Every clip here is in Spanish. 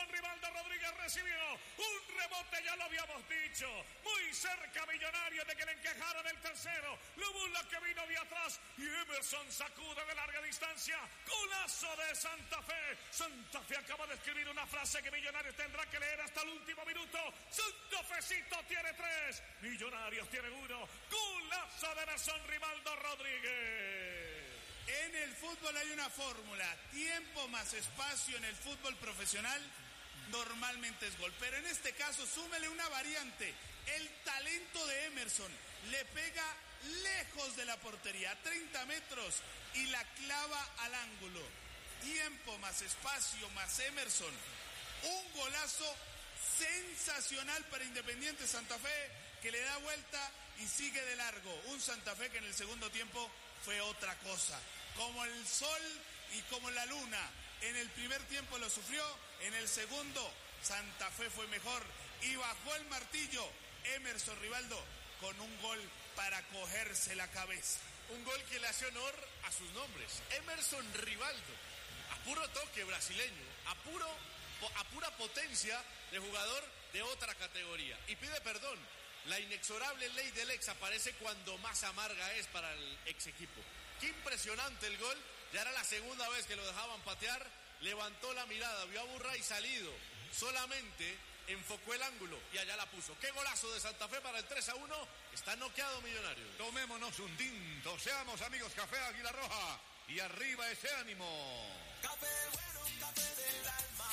Emerson Rivaldo Rodríguez recibió un rebote, ya lo habíamos dicho. Muy cerca Millonarios de que le encajaran el tercero. Lo burla que vino de atrás y Emerson sacude de larga distancia. Golazo de Santa Fe. Santa Fe acaba de escribir una frase que Millonarios tendrá que leer hasta el último minuto. Santa Fecito tiene 3, Millonarios tiene 1. Golazo de Emerson Rivaldo Rodríguez. En el fútbol hay una fórmula: tiempo más espacio en el fútbol profesional normalmente es gol, pero en este caso súmele una variante. El talento de Emerson le pega lejos de la portería, a 30 metros, y la clava al ángulo. Tiempo más espacio más Emerson. Un golazo sensacional para Independiente Santa Fe, que le da vuelta y sigue de largo. Un Santa Fe que en el segundo tiempo fue otra cosa, como el sol y como la luna. En el primer tiempo lo sufrió, en el segundo Santa Fe fue mejor y bajó el martillo Emerson Rivaldo con un gol para cogerse la cabeza. Un gol que le hace honor a sus nombres: Emerson Rivaldo, a puro toque brasileño, a pura potencia de jugador de otra categoría. Y pide perdón. La inexorable ley del ex aparece cuando más amarga es para el ex equipo. Qué impresionante el gol. Ya era la segunda vez que lo dejaban patear. Levantó la mirada, vio a Burray salido. Solamente enfocó el ángulo y allá la puso. Qué golazo de Santa Fe para el 3-1. Está noqueado Millonarios. Tomémonos un tinto. Seamos amigos Café Águila Roja. Y arriba ese ánimo. Café bueno, café del alma.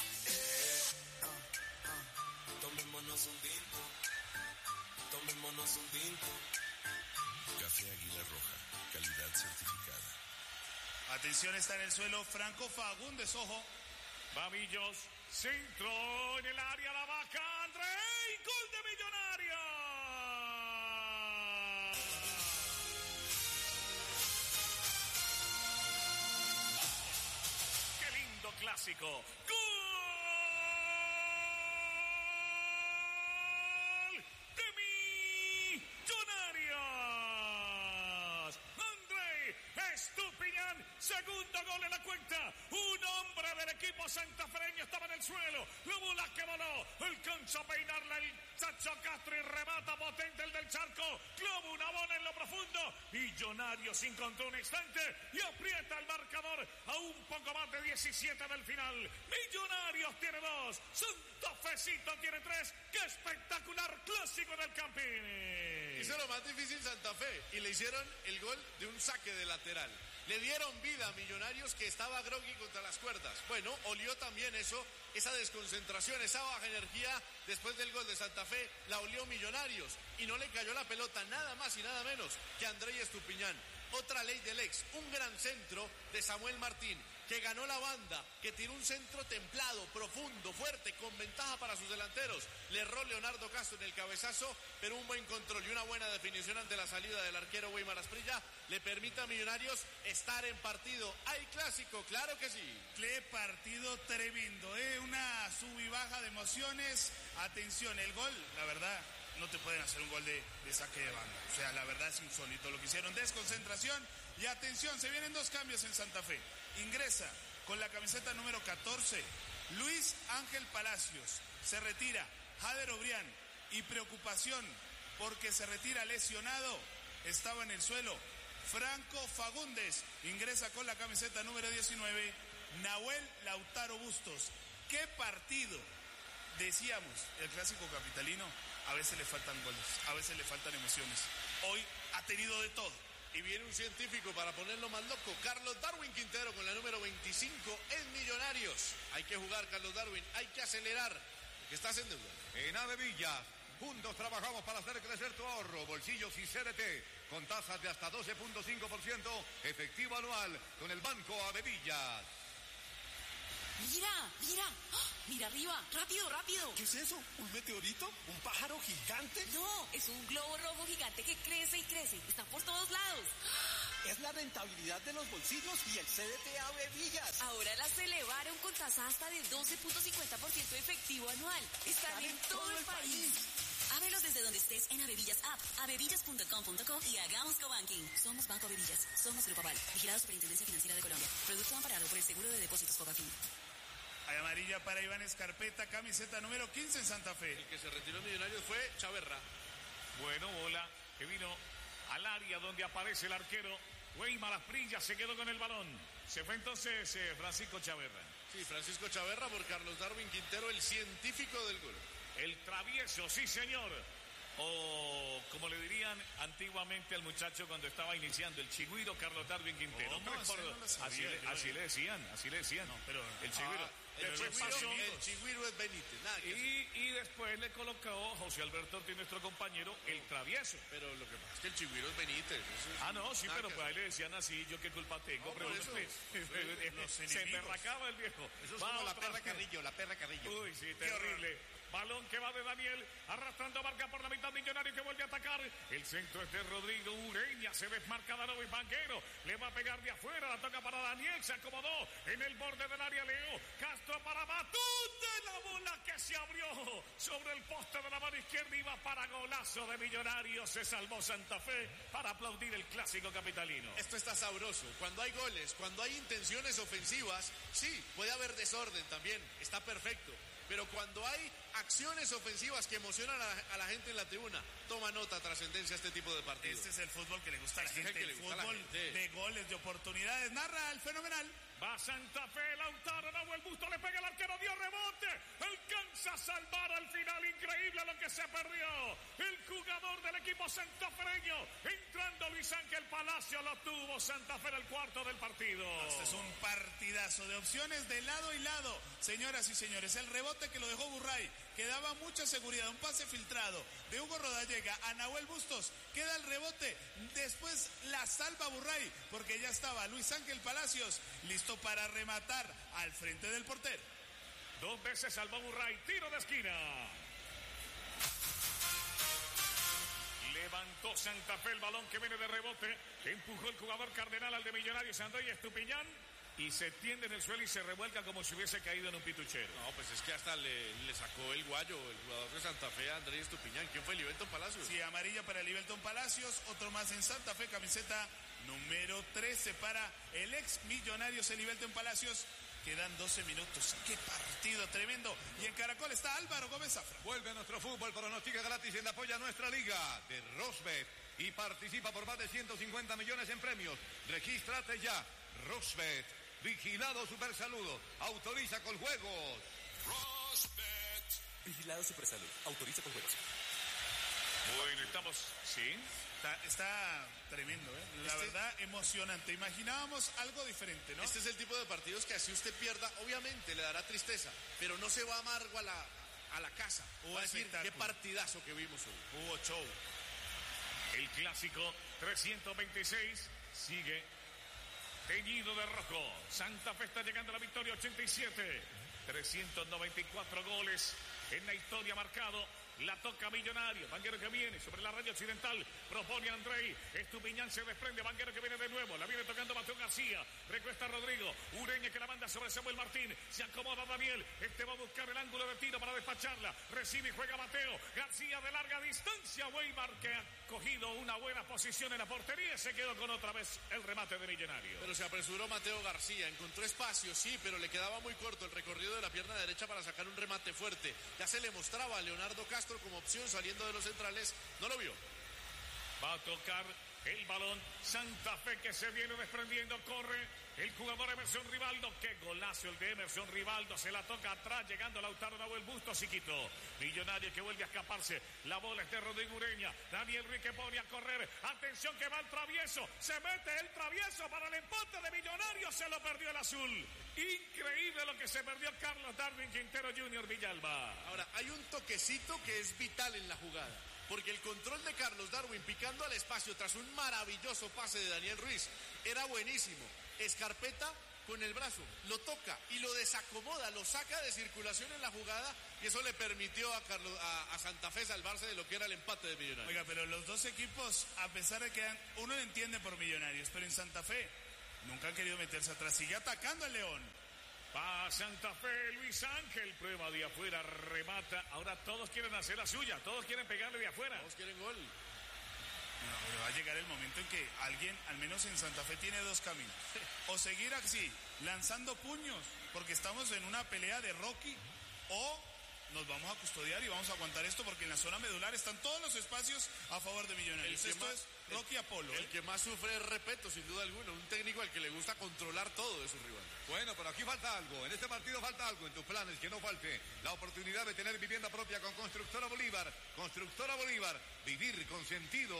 Tomémonos un tinto. Tomémonos un tinto. Café Águila Roja, calidad certificada. Atención, está en el suelo Franco Fagundes, ojo. Babillos, centro en el área, la vaca, André, gol de Millonarios. Qué lindo clásico. ¡Gol! Estupiñán, segundo gol en la cuenta. Un hombre del equipo santafereño estaba en el suelo. Lobula que voló, alcanza a peinarla el Chacho Castro y remata potente el del Charco. Clava una bola en lo profundo. Millonarios encontró un instante y aprieta el marcador a un poco más de 17 del final. Millonarios tiene 2, Santa Fecito tiene 3. ¡Qué espectacular clásico del Campini! Hizo lo más difícil Santa Fe y le hicieron el gol de un saque de lateral. Le dieron vida a Millonarios, que estaba groggy contra las cuerdas. Bueno, olió también eso, esa desconcentración, esa baja energía después del gol de Santa Fe, la olió Millonarios y no le cayó la pelota nada más y nada menos que a André Estupiñán. Otra ley del ex, un gran centro de Samuel Martín, que ganó la banda, que tiró un centro templado, profundo, fuerte, con ventaja para sus delanteros. Le erró Leonardo Castro en el cabezazo, pero un buen control y una buena definición ante la salida del arquero Weimar Asprilla le permite a Millonarios estar en partido. ¿Hay clásico? Claro que sí. Qué partido tremendo, una sub y baja de emociones. Atención, el gol, la verdad, no te pueden hacer un gol de saque de banda. O sea, la verdad es insólito lo que hicieron. Desconcentración y atención, se vienen 2 cambios en Santa Fe. Ingresa con la camiseta número 14 Luis Ángel Palacios. Se retira Jader Obrián. Y preocupación porque se retira lesionado, estaba en el suelo, Franco Fagundes. Ingresa con la camiseta número 19 Nahuel Lautaro Bustos. ¡Qué partido! Decíamos, el clásico capitalino, a veces le faltan goles, a veces le faltan emociones. Hoy ha tenido de todo. Y viene un científico para ponerlo más loco, Carlos Darwin Quintero, con la número 25 en Millonarios. Hay que jugar, Carlos Darwin, hay que acelerar, que estás en deuda. En Avevillas, juntos trabajamos para hacer crecer tu ahorro, bolsillos y CDT, con tasas de hasta 12.5% efectivo anual con el Banco Avevillas. ¡Mira! ¡Mira! ¡Oh! ¡Mira arriba! ¡Rápido, rápido! ¿Qué es eso? ¿Un meteorito? ¿Un pájaro gigante? No, es un globo rojo gigante que crece y crece. Está por todos lados. Es la rentabilidad de los bolsillos y el CDT Avevillas. Ahora las elevaron con tasa hasta de 12.50% efectivo anual. Están en todo el país. Ábrelos desde donde estés en Avevillas App, avevillas.com.co y hagamos cobanking. Somos Banco Avevillas. Somos Grupo Aval. Vigilado Superintendencia Financiera de Colombia. Producto amparado por el Seguro de Depósitos Cofafin. Hay amarilla para Iván Escarpeta, camiseta número 15 en Santa Fe. El que se retiró Millonarios fue Chaverra. Bueno, bola que vino al área donde aparece el arquero. Weimar Asprilla se quedó con el balón. Se fue entonces Francisco Chaverra. Sí, Francisco Chaverra por Carlos Darwin Quintero, el científico del gol. El travieso, sí señor. O como le dirían antiguamente al muchacho cuando estaba iniciando, el chigüiro Carlos Darwin Quintero. ¿Cómo? Así le decían. No, pero el chigüiro. El chigüiro es Benítez. Nada que Y después le colocó José Alberto Ortiz, nuestro compañero, el travieso. Pero lo que pasa es que el chigüiro es Benítez. No, sí, pero pues ahí le decían así, yo qué culpa tengo, pero se emberracaba el viejo. Eso es como la perra Carrillo. Uy, sí, terrible. Balón que va de Daniel, arrastrando marca por la mitad, Millonario que vuelve a atacar. El centro es de Rodrigo Ureña, se desmarca Danovi Banquero, le va a pegar de afuera, la toca para Daniel, se acomodó en el borde del área Leo, Castro para Matute, la bola que se abrió sobre el poste de la mano izquierda, iba para golazo de Millonarios, se salvó Santa Fe para aplaudir el clásico capitalino. Esto está sabroso, cuando hay goles, cuando hay intenciones ofensivas, sí, puede haber desorden también, está perfecto. Pero cuando hay acciones ofensivas que emocionan a la gente en la tribuna, toma nota, trascendencia este tipo de partidos. Este es el fútbol que le gusta a la gente, el fútbol de goles, de oportunidades. Narra el fenomenal. Va Santa Fe, Lautaro, Nahuel Busto, le pega el arquero, dio rebote, alcanza a salvar al final, increíble lo que se perdió. El jugador del equipo santafereño, entrando Luis Ángel Palacio, lo tuvo Santa Fe en el cuarto del partido. Este es un partidazo de opciones de lado y lado. Señoras y señores, el rebote que lo dejó Burray, que daba mucha seguridad, un pase filtrado de Hugo Rodallega a Nahuel Bustos, queda el rebote, después la salva Burray, porque ya estaba Luis Ángel Palacios, listo para rematar al frente del portero. Dos veces salvó Burray, tiro de esquina. Levantó Santa Fe el balón que viene de rebote, empujó el jugador Cardenal al de Millonarios, Andrés Estupiñán, y se tiende en el suelo y se revuelca como si hubiese caído en un pituchero. No, pues es que hasta le sacó el guayo el jugador de Santa Fe, Andrés Estupiñán. ¿Quién fue? Livelton Palacios. Sí, amarilla para Livelton Palacios, otro más en Santa Fe, camiseta número 13 para el ex Millonarios, el Livelton Palacios. Quedan 12 minutos. ¡Qué partido tremendo! Y en Caracol está Álvaro Gómez Zafra. Vuelve a nuestro fútbol, pronostica gratis en apoya a nuestra liga de Rosbet y participa por más de 150 millones en premios. Regístrate ya. Rosbet, vigilado Supersaludo, autoriza con juegos. Rosbet. Vigilado Supersalud, autoriza con juegos. Bueno, estamos, ¿sí? Está tremendo, ¿eh? La verdad, emocionante. Imaginábamos algo diferente, ¿no? Este es el tipo de partidos que así usted pierda, obviamente le dará tristeza, pero no se va amargo a la casa. Va a decir, qué partidazo que vimos hoy. Hubo show. El clásico 326 sigue teñido de rojo. Santa Fe está llegando a la victoria 87. 394 goles en la historia marcado. La toca Millonario, Banguero que viene sobre la raya occidental, propone a Andrei, Estupiñán se desprende, Banguero que viene de nuevo, la viene tocando Mateo García, recuesta a Rodrigo, Ureña que la manda sobre Samuel Martín, se acomoda Daniel, va a buscar el ángulo de tiro para despacharla, recibe y juega Mateo, García de larga distancia, Weimar que ha cogido una buena posición en la portería, se quedó con otra vez el remate de Millonario. Pero se apresuró Mateo García, encontró espacio, sí, pero le quedaba muy corto el recorrido de la pierna derecha para sacar un remate fuerte, ya se le mostraba a Leonardo Castro como opción saliendo de los centrales, no lo vio. Va a tocar el balón Santa Fe que se viene desprendiendo, corre el jugador Emerson Rivaldo, qué golazo el de Emerson Rivaldo, se la toca atrás, llegando Lautaro Nahuel Bustos y quitó. Millonario que vuelve a escaparse, la bola es de Rodrigo Ureña, Daniel Rique pone a correr, atención que va el travieso, se mete el travieso para el empate de Millonarios, se lo perdió el azul. Increíble lo que se perdió Carlos Darwin Quintero Jr. Villalba. Ahora, hay un toquecito que es vital en la jugada, porque el control de Carlos Darwin picando al espacio tras un maravilloso pase de Daniel Ruiz era buenísimo. Escarpeta con el brazo lo toca y lo desacomoda, lo saca de circulación en la jugada y eso le permitió a Santa Fe salvarse de lo que era el empate de Millonarios. Oiga, pero los dos equipos, a pesar de que uno lo entiende por Millonarios, pero en Santa Fe nunca han querido meterse atrás, sigue atacando el León. Va Santa Fe, Luis Ángel, prueba de afuera, remata. Ahora todos quieren hacer la suya, todos quieren pegarle de afuera. Todos quieren gol. No, pero va a llegar el momento en que alguien, al menos en Santa Fe, tiene dos caminos. O seguir así, lanzando puños, porque estamos en una pelea de Rocky, o nos vamos a custodiar y vamos a aguantar esto, porque en la zona medular están todos los espacios a favor de Millonarios. Esto es Rocky Apolo. El que más sufre es Repeto, sin duda alguna. Un técnico al que le gusta controlar todo de su rival. Bueno, pero aquí falta algo. En este partido falta algo en tus planes. Que no falte la oportunidad de tener vivienda propia con Constructora Bolívar. Constructora Bolívar. Vivir con sentido.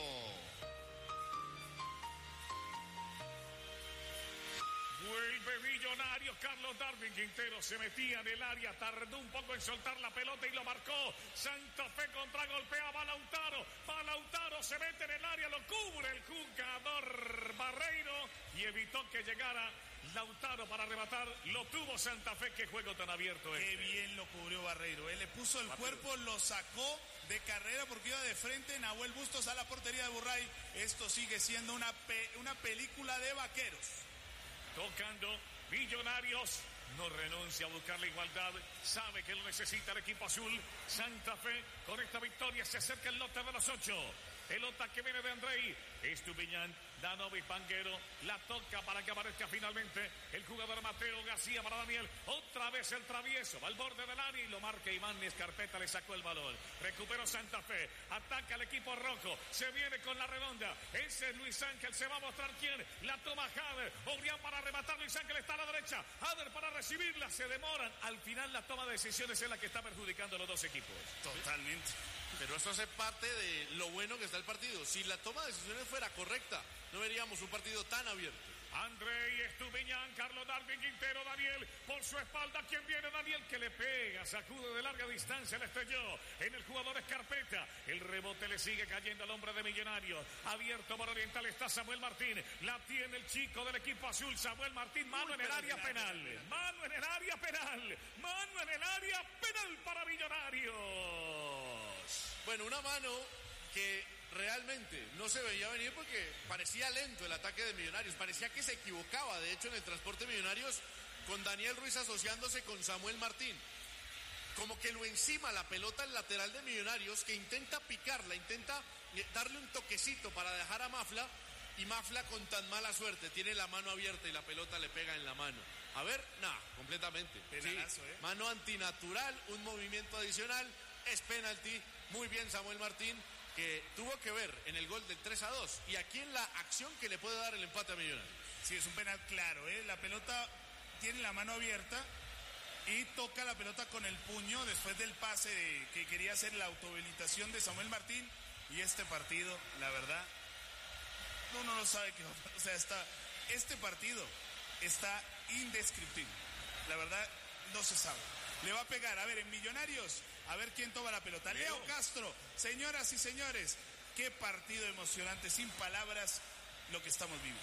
Vuelve Millonarios. Carlos Darwin Quintero se metía en el área, tardó un poco en soltar la pelota y lo marcó. Santa Fe contragolpeaba a Lautaro. Lautaro se mete en el área, lo cubre el jugador Barreiro y evitó que llegara Lautaro para arrebatar. Lo tuvo Santa Fe. Qué juego tan abierto Qué bien lo cubrió Barreiro. Él le puso el cuerpo, lo sacó de carrera porque iba de frente. Nahuel Bustos a la portería de Burray. Esto sigue siendo una película de vaqueros. Tocando Millonarios, no renuncia a buscar la igualdad, sabe que lo necesita el equipo azul. Santa Fe con esta victoria se acerca el lote de los 8. Pelota que viene de Andrei Estupiñán, Danovi Panguero, la toca para que aparezca finalmente el jugador Mateo García para Daniel. Otra vez el travieso, va al borde del área y lo marca Iván Escarpeta, le sacó el balón. Recuperó Santa Fe, ataca al equipo rojo, se viene con la redonda. Ese es Luis Ángel, se va a mostrar quién. La toma Jader, Obrián para arrebatar, Luis Ángel está a la derecha. Jader para recibirla, se demoran. Al final la toma de decisiones es la que está perjudicando a los dos equipos. Totalmente. Pero eso hace parte de lo bueno que está el partido. Si la toma de decisiones fuera correcta, no veríamos un partido tan abierto. Andrei Estupiñán, Carlos Darwin Quintero, Daniel por su espalda. ¿Quién viene? Daniel que le pega, sacude de larga distancia, le estrelló en el jugador Escarpeta. El rebote le sigue cayendo al hombre de Millonarios. Abierto por Oriental está Samuel Martín. La tiene el chico del equipo azul, Samuel Martín. Mano en el área penal. Mano en el área penal. Mano en el área penal para Millonarios. Bueno, una mano que realmente no se veía venir porque parecía lento el ataque de Millonarios, parecía que se equivocaba, de hecho, en el transporte de Millonarios, con Daniel Ruiz asociándose con Samuel Martín. Como que lo encima la pelota al lateral de Millonarios, que intenta picarla, intenta darle un toquecito para dejar a Mafla, y Mafla con tan mala suerte tiene la mano abierta y la pelota le pega en la mano. A ver, nada, completamente. Penalazo, sí, mano antinatural, un movimiento adicional, es penalti. Muy bien Samuel Martín, que tuvo que ver en el gol del 3-2 y aquí en la acción que le puede dar el empate a Millonarios. Sí, es un penal claro, ¿eh? La pelota tiene la mano abierta y toca la pelota con el puño después del pase que quería hacer la autohabilitación de Samuel Martín. Y este partido, la verdad, uno no sabe qué va a pasar. O sea, este partido está indescriptible. La verdad, no se sabe. Le va a pegar, a ver, en Millonarios, a ver quién toma la pelota. Leo Castro, señoras y señores, qué partido emocionante, sin palabras, lo que estamos viviendo.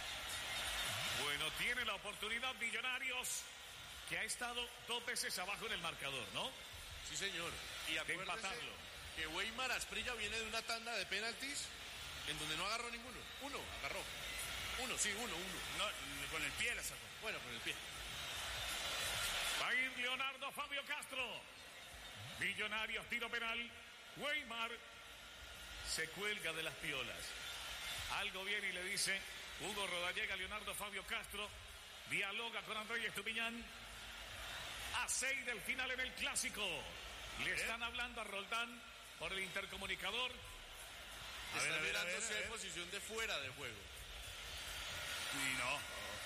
Bueno, tiene la oportunidad Millonarios, que ha estado 2 veces abajo en el marcador, ¿no? Sí, señor. Y de empatarlo. Que Weimar Asprilla viene de una tanda de penaltis en donde no agarró ninguno. Uno agarró. Uno. No, con el pie la sacó. Bueno, con el pie. Va a ir Leonardo Fabio Castro. Millonarios, tiro penal. Weimar se cuelga de las piolas. Algo viene y le dice Hugo Rodallega, Leonardo Fabio Castro. Dialoga con Andrei Estupiñán. A 6 del final en el clásico. Le están hablando a Roldán por el intercomunicador. Está mirando si hay posición de fuera de juego. Y no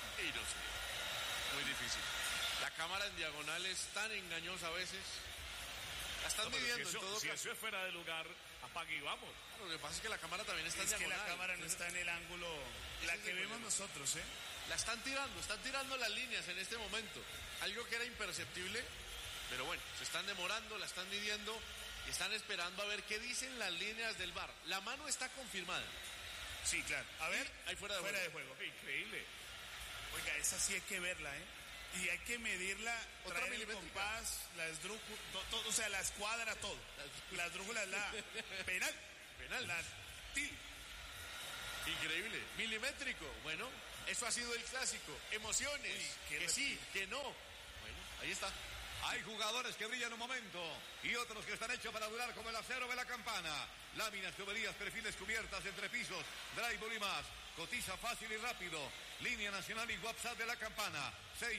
sé. Muy difícil. La cámara en diagonal es tan engañosa a veces. La están midiendo en todo caso. Si eso es fuera de lugar, apague y vamos. Lo que pasa es que la cámara también está en diagonal. Es que la cámara no está en el ángulo, la que vemos nosotros, ¿eh? La están tirando las líneas en este momento. Algo que era imperceptible, pero bueno, se están demorando, la están midiendo y están esperando a ver qué dicen las líneas del VAR. La mano está confirmada. Sí, claro. A ver, ahí fuera de juego. Increíble. Oiga, esa sí hay que verla, ¿eh? Y hay que medirla, otra traer el compás, la esdrújula, o sea, la escuadra, todo. La esdrújula es la penal. La til. Increíble. Milimétrico. Bueno, eso ha sido el clásico. Emociones. Que sí, que no. Bueno, ahí está. Hay jugadores que brillan un momento y otros que están hechos para durar, como el acero de la Campana. Láminas, tuberías, perfiles, cubiertas, entrepisos, drywall y más. Cotiza fácil y rápido. Línea nacional y WhatsApp de la Campana.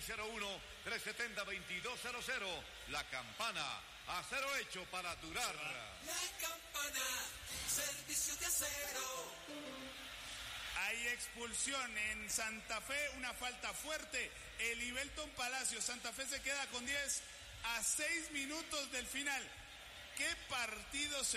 601-370-2200. La Campana. Acero hecho para durar. La Campana. Servicios de acero. Hay expulsión en Santa Fe, una falta fuerte. El Ibelton Palacio, Santa Fe se queda con 10 a 6 minutos del final. ¿Qué partido se